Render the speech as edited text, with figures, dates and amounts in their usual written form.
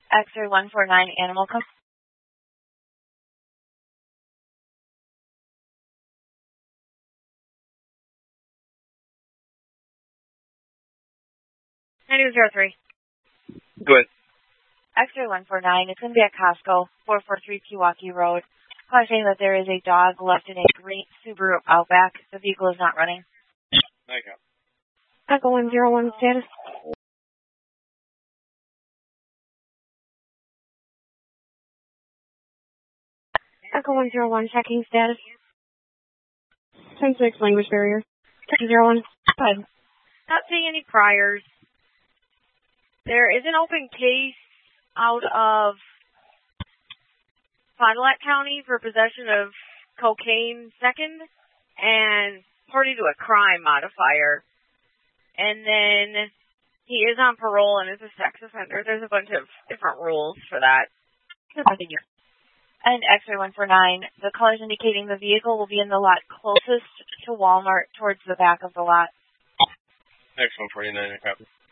X-ray 149 Animal Company. Go ahead. X-ray 149, it's going to be at Costco, 443 Pewaukee Road. I'm saying that there is a dog left in a green Subaru Outback. The vehicle is not running. Okay. Echo 101 status. Echo 101 checking status. 10-6 language barrier. Checking 01. Go ahead. Not seeing any priors. There is an open case out of Fond du Lac County for possession of cocaine second and party to a crime modifier. And then he is on parole and is a sex offender. There's a bunch of different rules for that. And X-ray 149, the colors indicating the vehicle will be in the lot closest to Walmart towards the back of the lot. X149, copy.